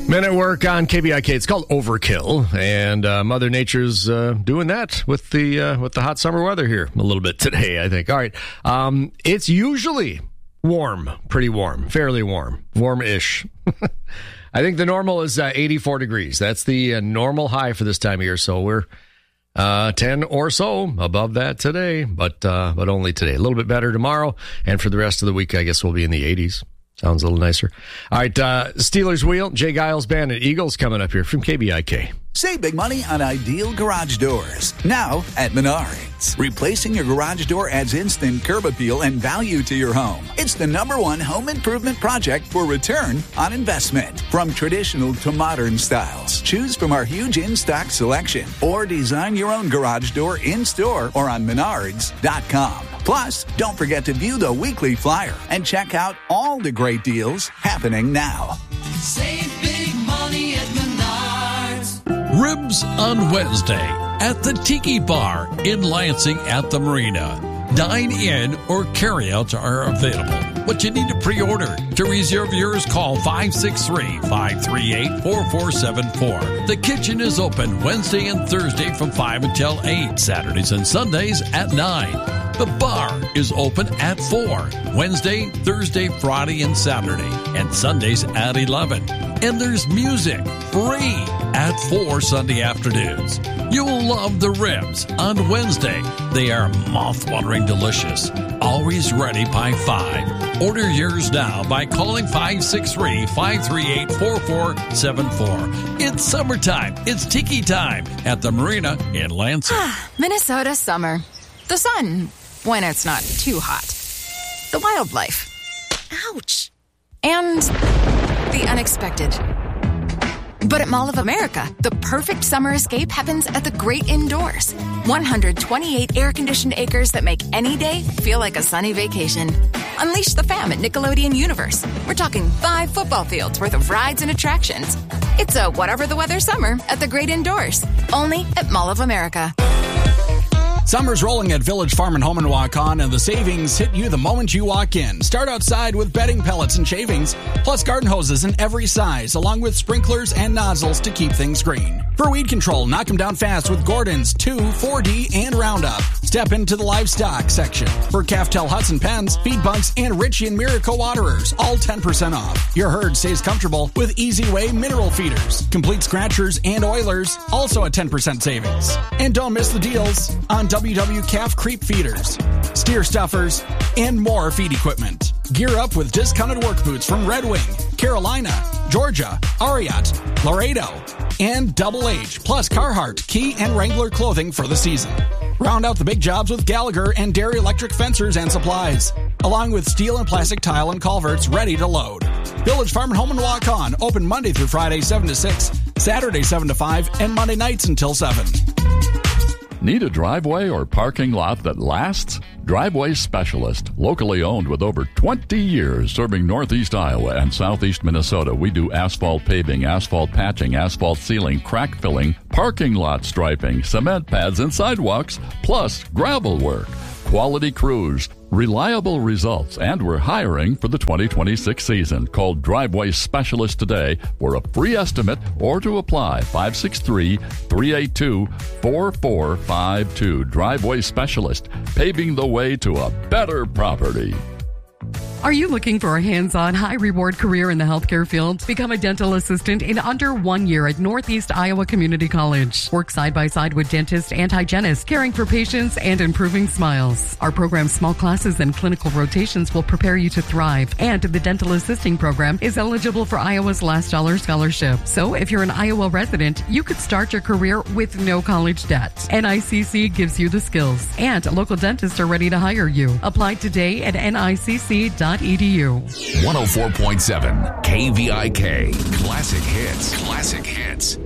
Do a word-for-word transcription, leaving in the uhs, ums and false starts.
Men at work on K V I K. It's called Overkill, and uh, Mother Nature's uh, doing that with the uh, with the hot summer weather here a little bit today, I think. All right. Um, it's usually warm, pretty warm, fairly warm, warm-ish. I think the normal is uh, eighty-four degrees. That's the uh, normal high for this time of year, so we're uh, ten or so above that today, but uh, but only today. A little bit better tomorrow, and for the rest of the week, I guess we'll be in the eighties. Sounds a little nicer. All right, uh, Steelers Wheel, Jay Giles Band and Eagles coming up here from K B I K. Save big money on ideal garage doors. Now at Menards. Replacing your garage door adds instant curb appeal and value to your home. It's the number one home improvement project for return on investment. From traditional to modern styles, choose from our huge in-stock selection or design your own garage door in-store or on menards dot com. Plus, don't forget to view the weekly flyer and check out all the great deals happening now. Save big money at Menards. Ribs on Wednesday at the Tiki Bar in Lansing at the Marina. Dine in or carryouts are available, but you need to pre-order. To reserve yours, call five six three, five three eight, four four seven four. The kitchen is open Wednesday and Thursday from five until eight, Saturdays and Sundays at nine. The bar is open at four, Wednesday, Thursday, Friday, and Saturday, and Sundays at eleven. And there's music, free, at four Sunday afternoons. You'll love the ribs on Wednesday. They are mouth-watering delicious, always ready by five. Order yours now by calling five six three, five three eight, four four seven four. It's summertime. It's Tiki time at the Marina in Lansing. Minnesota summer. The sun, when it's not too hot. The wildlife. Ouch. And the unexpected. But at Mall of America, the perfect summer escape happens at the great indoors. one hundred twenty-eight air-conditioned acres that make any day feel like a sunny vacation. Unleash the fam at Nickelodeon Universe. We're talking five football fields worth of rides and attractions. It's a whatever the weather summer at the great indoors. Only at Mall of America. Summer's rolling at Village Farm and Home in Waukon, and the savings hit you the moment you walk in. Start outside with bedding pellets and shavings, plus garden hoses in every size, along with sprinklers and nozzles to keep things green. For weed control, knock them down fast with Gordon's two, four D, and Roundup. Step into the livestock section. For Caftel Hudson pens, feed bugs, and Richie and Miracle waterers, all ten percent off. Your herd stays comfortable with Easy Way mineral feeders, complete scratchers, and oilers, also at ten percent savings. And don't miss the deals on W W Calf Creep Feeders, steer stuffers, and more feed equipment. Gear up with discounted work boots from Red Wing, Carolina, Georgia, Ariat, Laredo, and Double H, plus Carhartt, Key, and Wrangler clothing for the season. Round out the big jobs with Gallagher and Dairy Electric fencers and supplies, along with steel and plastic tile and culverts ready to load. Village Farm and Home in Waukon, open Monday through Friday seven to six, Saturday seven to five, and Monday nights until seven. Need a driveway or parking lot that lasts? Driveway Specialist, locally owned with over twenty years serving Northeast Iowa and Southeast Minnesota. We do asphalt paving, asphalt patching, asphalt sealing, crack filling, parking lot striping, cement pads and sidewalks, plus gravel work. Quality crews, reliable results, and we're hiring for the twenty twenty-six season. Call Driveway Specialist today for a free estimate or to apply. five six three, three eight two, four four five two. Driveway Specialist, paving the way to a better property. Are you looking for a hands-on, high-reward career in the healthcare field? Become a dental assistant in under one year at Northeast Iowa Community College. Work side-by-side with dentists and hygienists, caring for patients and improving smiles. Our program's small classes and clinical rotations will prepare you to thrive, and the dental assisting program is eligible for Iowa's Last Dollar Scholarship. So if you're an Iowa resident, you could start your career with no college debt. N I C C gives you the skills, and local dentists are ready to hire you. Apply today at N I C C dot E D U. one oh four point seven K V I K. Classic hits. Classic hits.